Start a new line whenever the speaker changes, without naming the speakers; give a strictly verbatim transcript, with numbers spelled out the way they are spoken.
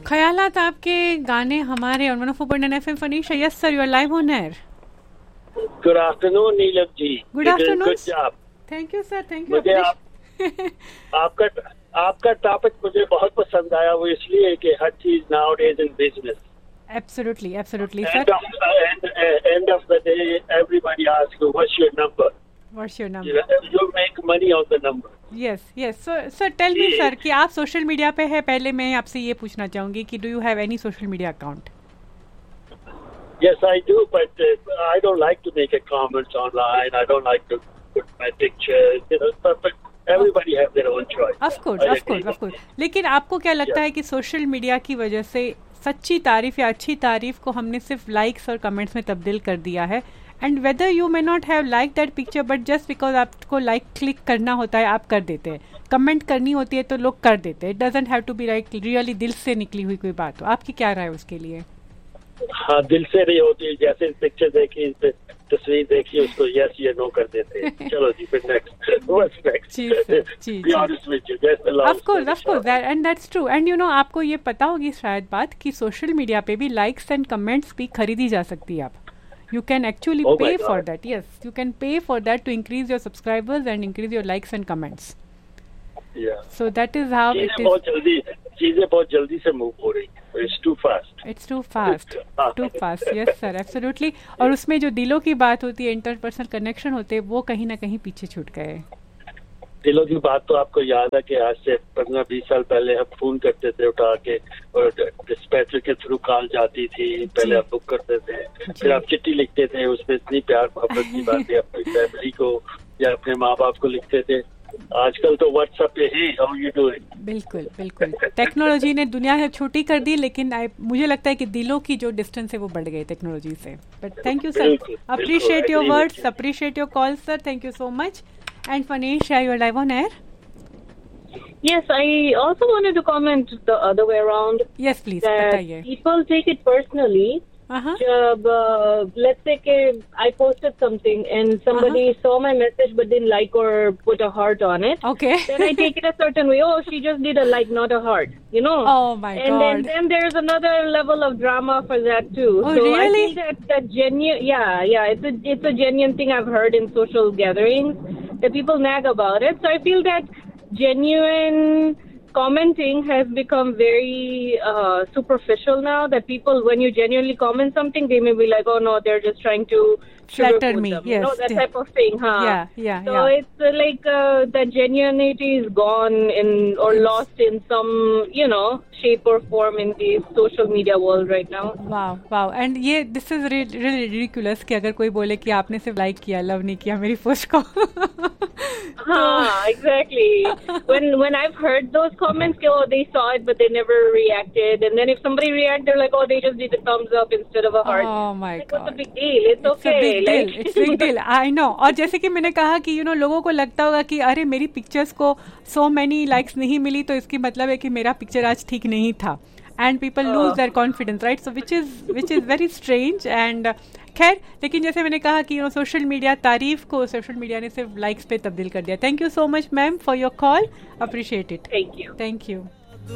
ख्यालात आपके गाने हमारे और one O four point nine FM फनीशा. Yes sir, you are live on air.
Good afternoon Neelam ji.
Good afternoon.
Good job.
Thank you sir. Thank you.
मुझे आप, आपका आपका टॉपिक मुझे बहुत पसंद आया. वो इसलिए कि हर चीज now days in business.
Absolutely, absolutely, sir.
End of, uh, end, uh, end of the day, everybody asks you, what's your number?
What's your number?
You, you make money on the number.
Yes, yes. So, sir, tell me, sir, कि आप social media पे है. पहले मैं आपसे ये पूछना चाहूँगी कि do you have any social media account?
Yes, I do, but uh, I don't like to make a comments online. I don't like to put my pictures. You know, but, but everybody have their own choice.
Of course, of course, of course. लेकिन आपको क्या लगता है कि social media की वजह से सच्ची तारीफ या अच्छी तारीफ को हमने सिर्फ लाइक्स और कमेंट्स में तब्दील कर दिया है? And whether you may not have like that picture, but just because आपको लाइक क्लिक करना होता है आप कर देते हैं. कमेंट करनी होती है तो लोग कर देते हैं. It doesn't have to be like really दिल से निकली हुई कोई बात हो. आपकी क्या राय है उसके लिए?
हाँ, दिल से नहीं होती है. जैसे पिक्चर देखी, तस्वीर देखी, उसको यस या नो कर देते हैं. चलो जी, फिर next. What's next?
Ji sir, ji ji.
Of course,
of course, and that's true. And you know, आपको ये पता होगी शायद बात कि सोशल मीडिया पे भी लाइक्स एंड कमेंट्स भी खरीदी जा सकती है. आप you can actually
oh
pay for that. Yes, you can pay for that to increase your subscribers and increase your likes and comments.
Yeah.
So that is how it is.
बहुत जल्दी चीजें बहुत जल्दी से मूव हो रही है. It's too fast.
It's too fast. Too fast. Yes sir, absolutely. और उसमें जो दिलों की बात होती है, इंटरपर्सनल कनेक्शन होते हैं, वो कहीं ना कहीं पीछे छूट गए.
दिलों की बात तो आपको याद है कि आज से पंद्रह बीस साल पहले हम फोन करते थे उठा के, और डिस्पैचर के थ्रू कॉल जाती थी. पहले आप बुक करते थे, फिर आप चिट्ठी लिखते थे, उसमें इतनी प्यार मोहब्बत की बातें अपनी फैमिली को या अपने माँ बाप को लिखते थे. आजकल तो व्हाट्सएप पे ही हाउ यू डूइंग.
बिल्कुल बिल्कुल. टेक्नोलॉजी ने दुनिया है छोटी कर दी, लेकिन मुझे लगता है कि दिलों की जो डिस्टेंस है वो बढ़ गई टेक्नोलॉजी से. But thank you sir. Appreciate your words, appreciate your call sir. Thank you so much. And Fanisha, you are live on air.
Yes, I also wanted to comment the other way around.
Yes, please.
That people take it personally.
Uh-huh.
Jab, uh, let's say कि I posted something and somebody uh-huh. saw my message but didn't like or put a heart on it.
Okay.
Then I take it a certain way. Oh, she just did a like, not a heart. You know.
Oh my
and
God.
And then, then there's another level of drama for that too.
Oh
so
really?
I think that that genuine, yeah, yeah, it's a it's a genuine thing I've heard in social gatherings that people nag about it. So I feel that genuine commenting has become very uh, superficial now. That people, when you genuinely comment something, they may be like, "Oh no, they're just trying to
flatter me."
them.
Yes,
you know, that type of thing, huh?
Yeah, yeah,
so
yeah.
So it's uh, like uh, that genuinity is gone in or
yes.
lost in some, you know, shape or form in the social media world right now.
Wow, wow. And ये this is really, really ridiculous कि अगर कोई बोले कि आपने सिर्फ like किया, love नहीं किया मेरी पोस्ट को.
हाँ, exactly. When when I've heard those comments, कि, oh, they saw it but they never reacted, and then if somebody reacted, they're like, oh, they just did a thumbs up instead of a heart.
Oh my
like,
God.
What's the big deal? It's,
it's
okay.
A big
like,
deal. It's big deal. I know. और जैसे कि मैंने कहा कि you know लोगों को लगता होगा कि अरे मेरी पिक्चर्स को so many likes नहीं मिली तो इसकी मतलब है कि मेरा पिक्चर आज ठीक नहीं था. And people lose
oh.
their confidence, right? So which is which is very strange. And uh, खैर, लेकिन जैसे मैंने कहा कि you know सोशल मीडिया तारीफ को सोशल मीडिया ने सिर्फ लाइक्स पे तब्दील कर दिया. Thank you so much ma'am for your call. Appreciate it.
Thank you.
Thank you.